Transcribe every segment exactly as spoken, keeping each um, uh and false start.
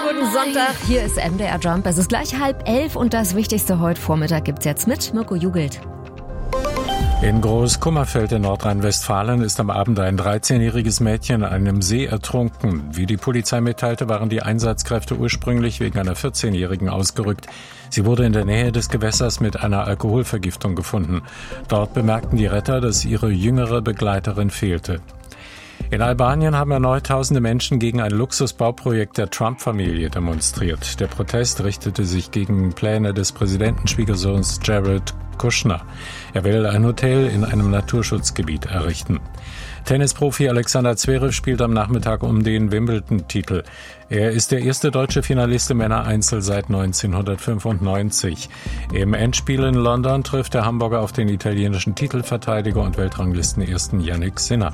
guten Sonntag. Hier ist M D R Jump. Es ist gleich halb elf und das Wichtigste heute Vormittag gibt's jetzt mit Mirko Jugelt. In Großkummerfeld in Nordrhein-Westfalen ist am Abend ein dreizehnjähriges Mädchen in einem See ertrunken. Wie die Polizei mitteilte, waren die Einsatzkräfte ursprünglich wegen einer vierzehnjährigen ausgerückt. Sie wurde in der Nähe des Gewässers mit einer Alkoholvergiftung gefunden. Dort bemerkten die Retter, dass ihre jüngere Begleiterin fehlte. In Albanien haben erneut tausende Menschen gegen ein Luxusbauprojekt der Trump-Familie demonstriert. Der Protest richtete sich gegen Pläne des Präsidentenschwiegersohns Jared Kushner. Er will ein Hotel in einem Naturschutzgebiet errichten. Tennisprofi Alexander Zverev spielt am Nachmittag um den Wimbledon-Titel. Er ist der erste deutsche Finalist im Männereinzel seit neunzehnhundertfünfundneunzig. Im Endspiel in London trifft der Hamburger auf den italienischen Titelverteidiger und Weltranglistenersten Jannik Sinner.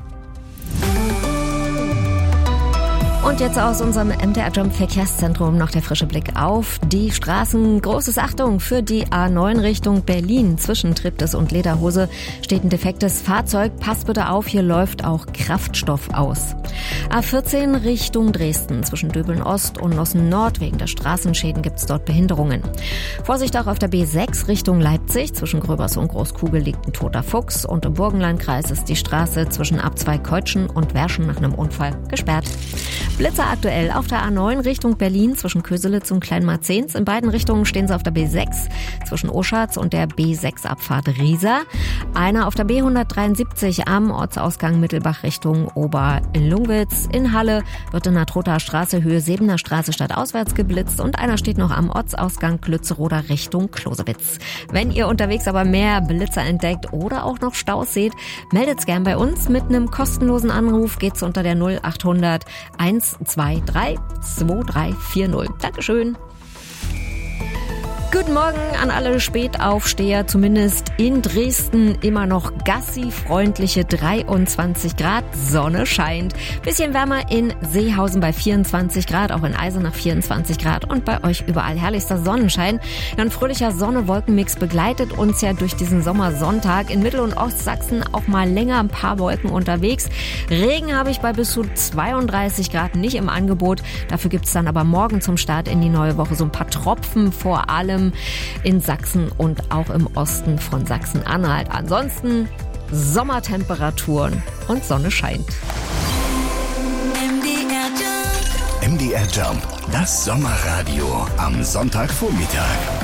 Und jetzt aus unserem M D R Jump Verkehrszentrum noch der frische Blick auf die Straßen. Großes Achtung für die A neun Richtung Berlin. Zwischen Triptis und Lederhose steht ein defektes Fahrzeug. Passt bitte auf, hier läuft auch Kraftstoff aus. A vierzehn Richtung Dresden. Zwischen Döbeln Ost und Nossen Nord. Wegen der Straßenschäden gibt es dort Behinderungen. Vorsicht auch auf der B sechs Richtung Leipzig. Zwischen Gröbers und Großkugel liegt ein toter Fuchs. Und im Burgenlandkreis ist die Straße zwischen Abzweig-Keutschen und Werschen nach einem Unfall gesperrt. Blitzer aktuell auf der A neun Richtung Berlin zwischen Köselitz und Kleinmarzens. In beiden Richtungen stehen sie auf der B sechs zwischen Oschatz und der B sechs Abfahrt Riesa. Einer auf der B hundertdreiundsiebzig am Ortsausgang Mittelbach Richtung Oberlungwitz. In Halle wird in der Trothaer Straße Höhe Sebener Straße stadtauswärts geblitzt und einer steht noch am Ortsausgang Klützeroda Richtung Klosewitz. Wenn ihr unterwegs aber mehr Blitzer entdeckt oder auch noch Staus seht, meldet's gern bei uns. Mit einem kostenlosen Anruf geht's unter der null achthundert eins zwei drei zwei drei vier null. Dankeschön. Guten Morgen an alle Spätaufsteher, zumindest in Dresden immer noch Gassi-freundliche dreiundzwanzig Grad, Sonne scheint. Bisschen wärmer in Seehausen bei vierundzwanzig Grad, auch in Eisenach vierundzwanzig Grad und bei euch überall herrlichster Sonnenschein. Ein fröhlicher Sonne-Wolken-Mix begleitet uns ja durch diesen Sommersonntag. In Mittel- und Ostsachsen auch mal länger ein paar Wolken unterwegs. Regen habe ich bei bis zu zweiunddreißig Grad nicht im Angebot. Dafür gibt's dann aber morgen zum Start in die neue Woche so ein paar Tropfen, vor allem in Sachsen und auch im Osten von Sachsen-Anhalt. Ansonsten Sommertemperaturen und Sonne scheint. M D R Jump. M D R Jump, das Sommerradio am Sonntagvormittag.